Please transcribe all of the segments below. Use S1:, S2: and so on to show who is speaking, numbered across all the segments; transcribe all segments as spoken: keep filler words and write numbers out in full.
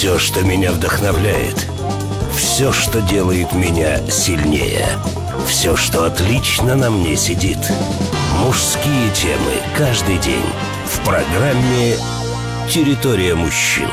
S1: Все, что меня вдохновляет, все, что делает меня сильнее, все, что отлично на мне сидит. Мужские темы каждый день в программе «Территория мужчин».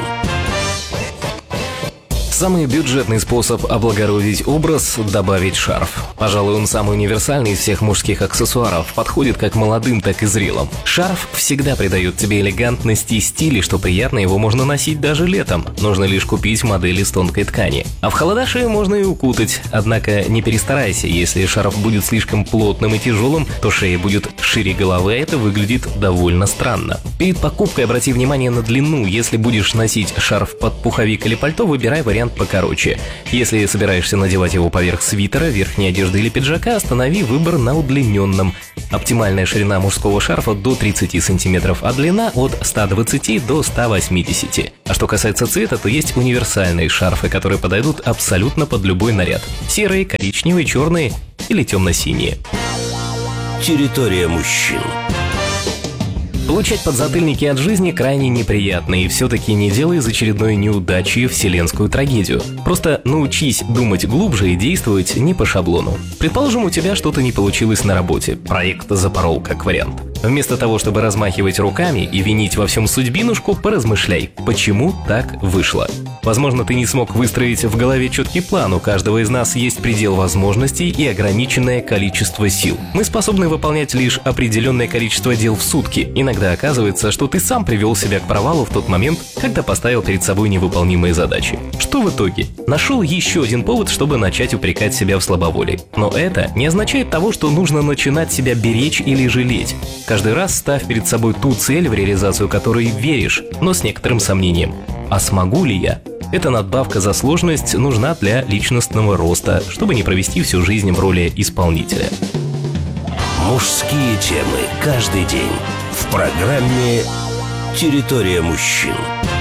S2: Самый бюджетный способ облагородить образ – добавить шарф. Пожалуй, он самый универсальный из всех мужских аксессуаров, подходит как молодым, так и зрелым. Шарф всегда придает тебе элегантности и стиля, что приятно, его можно носить даже летом. Нужно лишь купить модель из тонкой ткани. А в холода шею можно и укутать. Однако не перестарайся, если шарф будет слишком плотным и тяжелым, то шея будет шире головы, а это выглядит довольно странно. Перед покупкой обрати внимание на длину. Если будешь носить шарф под пуховик или пальто, выбирай вариант покороче. Если собираешься надевать его поверх свитера, верхней одежды или пиджака, останови выбор на удлиненном. Оптимальная ширина мужского шарфа до тридцати сантиметров, а длина от ста двадцати до ста восьмидесяти. А что касается цвета, то есть универсальные шарфы, которые подойдут абсолютно под любой наряд. Серые, коричневые, черные или темно-синие.
S1: Территория мужчин.
S2: Получать подзатыльники от жизни крайне неприятно, и все-таки не делай из очередной неудачи вселенскую трагедию. Просто научись думать глубже и действовать не по шаблону. Предположим, у тебя что-то не получилось на работе, проект запорол как вариант. Вместо того, чтобы размахивать руками и винить во всем судьбинушку, поразмышляй, почему так вышло. Возможно, ты не смог выстроить в голове четкий план, у каждого из нас есть предел возможностей и ограниченное количество сил. Мы способны выполнять лишь определенное количество дел в сутки. Иногда оказывается, что ты сам привел себя к провалу в тот момент, когда поставил перед собой невыполнимые задачи. Что в итоге? Нашел еще один повод, чтобы начать упрекать себя в слабоволии. Но это не означает того, что нужно начинать себя беречь или жалеть. Каждый раз ставь перед собой ту цель, в реализацию которой веришь, но с некоторым сомнением. А смогу ли я? Эта надбавка за сложность нужна для личностного роста, чтобы не провести всю жизнь в роли исполнителя.
S1: Мужские темы каждый день в программе «Территория мужчин».